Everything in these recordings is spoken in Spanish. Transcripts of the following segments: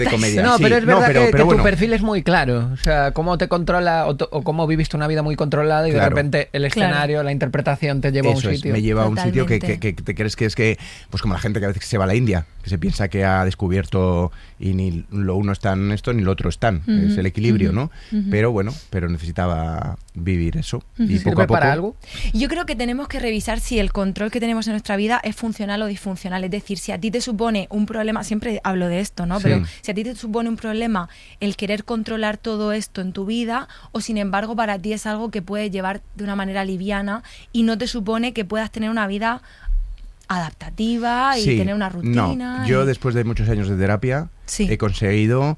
de comedia. No, sí. pero es verdad que bueno. tu perfil es muy claro. O sea, cómo te controla o cómo viviste una vida muy controlada y de repente el escenario, la interpretación te lleva a un sitio. Me lleva a un sitio que Totalmente. te crees que es que, pues como la gente que a veces se va a la India, que se piensa que ha descubierto y ni lo uno está en esto ni lo otro están. Es el equilibrio, ¿no? Pero bueno, necesitaba vivir eso. Y poco ¿Sirve a poco. para algo? Yo creo que tenemos que revisar si el control que tenemos en nuestra vida es funcional o disfuncional. Es decir, si a ti te supone un problema, siempre hablo de esto, ¿no? Sí. Pero si a ti te supone un problema el querer controlar todo esto en tu vida, o sin embargo para ti es algo que puedes llevar de una manera liviana y no te supone que puedas tener una vida adaptativa y Sí, tener una rutina. No, yo después de muchos años de terapia Sí. he conseguido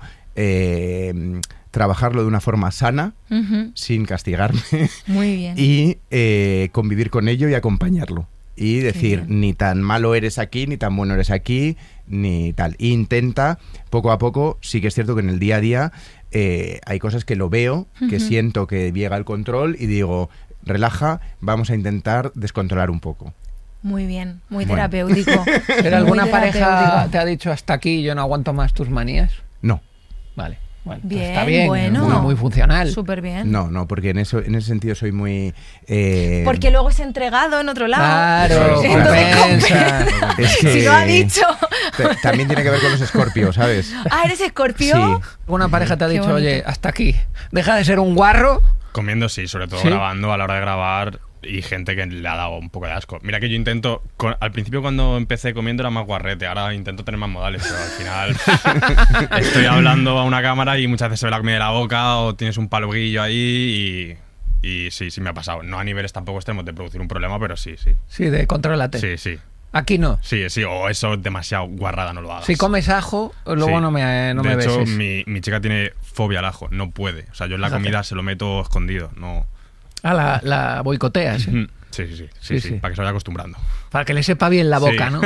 trabajarlo de una forma sana, Ujú. sin castigarme Muy bien. y convivir con ello y acompañarlo. Y decir, bien. ni tan malo eres aquí, ni tan bueno eres aquí, ni tal. Intenta, poco a poco, sí que es cierto que en el día a día hay cosas que lo veo, que siento que llega el control y digo, relaja, vamos a intentar descontrolar un poco. Muy bien, muy Bueno. terapéutico. ¿Pero alguna Muy pareja terapéutico. te ha dicho hasta aquí, yo no aguanto más tus manías? No. Vale. Bueno, pues Bien, está bien, bueno. muy funcional. Súper bien. No, porque en ese sentido soy muy... Porque luego es entregado en otro lado. Claro, Entonces, compensa. Es que si lo ha dicho. también tiene que ver con los escorpios, ¿sabes? Ah, ¿eres escorpio? Sí. ¿Alguna pareja te ha Qué dicho, bonito. oye, hasta aquí, deja de ser un guarro? Comiendo sí, sobre todo ¿Sí? grabando, a la hora de grabar, y gente que le ha dado un poco de asco. Mira que yo intento, al principio cuando empecé comiendo era más guarrete, ahora intento tener más modales, pero al final estoy hablando a una cámara y muchas veces se ve la comida de la boca o tienes un paloguillo ahí y sí me ha pasado. No a niveles tampoco extremos de producir un problema, pero sí. Sí, de contrólate. Sí. Aquí no. Sí, o eso demasiado guarrada, no lo hagas. Si comes ajo, luego Sí. no me De hecho, beses. mi chica tiene fobia al ajo, no puede. O sea, yo en la Fíjate. comida se lo meto escondido, no... Ah, la boicoteas, ¿eh? Sí, Sí. para que se vaya acostumbrando. Para que le sepa bien la boca, Sí. ¿no?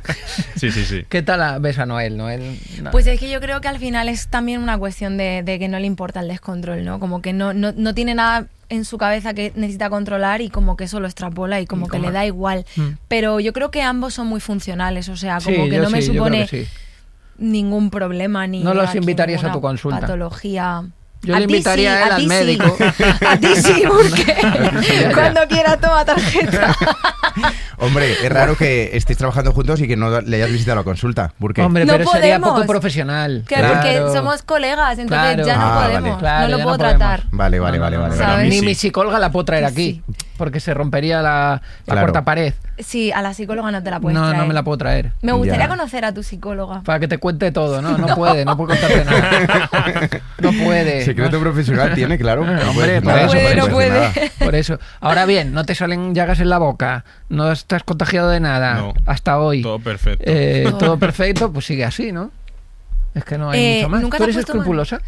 Sí. ¿Qué tal ves a Noel? No. Pues es que yo creo que al final es también una cuestión de que no le importa el descontrol, ¿no? Como que no tiene nada en su cabeza que necesita controlar y como que eso lo extrapola y como que le da igual. Pero yo creo que ambos son muy funcionales, o sea, como Sí, que yo no me sí, yo creo supone que sí. ningún problema ni No los aquí invitarías a ninguna tu consulta. patología. Yo le ti invitaría sí, a él al ti sí. médico. A ti sí, porque Ya. cuando quiera toma tarjeta. Hombre, es raro que estéis trabajando juntos y que no le hayas visitado la consulta. ¿Por qué? Hombre, No pero sería podemos. poco profesional. Que porque somos colegas, entonces Claro. ya no Ah, podemos, vale. Claro, no lo ya puedo no podemos. tratar. Vale. No, ¿Sabes? Ni Sí. mi psicóloga la puedo traer aquí, porque se rompería la Claro. cuarta pared. Sí, a la psicóloga no te la puedes No, traer. no me la puedo traer. Me gustaría Ya. conocer a tu psicóloga. Para que te cuente todo, ¿no? No puede contarte nada. No puede. Secreto profesional tiene, claro. Hombre, puede decir por nada, eso, puede no decir puede. nada. Por eso. Ahora bien, no te salen llagas en la boca, no estás contagiado de nada No. hasta hoy. Todo perfecto. Todo perfecto, pues sigue así, ¿no? Es que no hay mucho más. ¿nunca ¿Tú te eres has puesto mal? escrupulosa?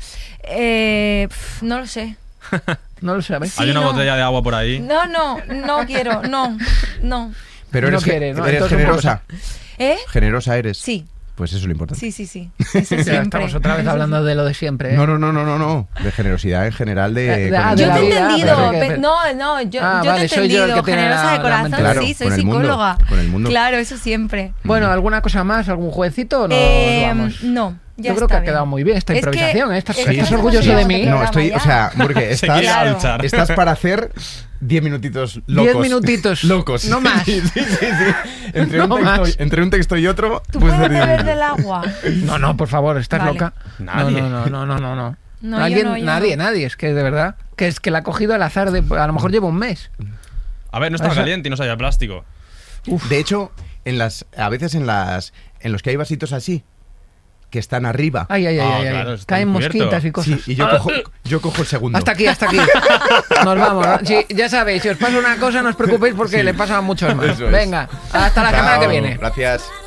No lo sé. No lo sabes. Sí, Hay una no. botella de agua por ahí. No quiero, no. Pero No eres, quiere, ¿no? eres Entonces, generosa. ¿Eh? Generosa eres. Sí, Pues eso es lo importante. sí. Eso Ya siempre. estamos otra vez hablando de lo de siempre, ¿eh? No. De generosidad en general de... De con el de Yo la te he mundo. vida, entendido. pero que- No, yo Ah, te he vale, soy yo el entendido. que tiene Generosa la de corazón, mente. Claro, sí, soy con el mundo, psicóloga. con el mundo. Claro, eso siempre. Bueno, ¿alguna cosa más? ¿Algún jueguecito o no? Vamos. No, ya Yo creo que está ha bien. quedado muy bien esta Es que- improvisación, ¿eh? ¿Estás, es que estás nos orgulloso hemos de ido mí? a No, programa estoy... ya. O sea, porque Se quiere Claro. alzar. estás para hacer 10 minutitos locos. 10 minutitos. Locos. No más. Sí. Entre, No un texto, más. entre un texto y otro... ¿Tú puedes puedes hacer 10 beber minutos. del agua? No, por favor, ¿estás Vale. loca? Nadie. No. No, yo ¿Alguien? no, yo Nadie, es que de verdad. Que es que la ha cogido al azar de. A lo mejor lleva un mes. A ver, no estaba Eso- caliente y no sabía plástico. De hecho, a veces en los que hay vasitos así, que están arriba. Ay. Claro, está Caen descubierto. mosquitas y cosas. Sí, y yo cojo el segundo. Hasta aquí. Nos vamos. ¿No? Sí, ya sabéis, si os pasa una cosa, no os preocupéis porque le pasa a muchos más. Eso es. Venga, hasta la semana que Chao, viene. Gracias.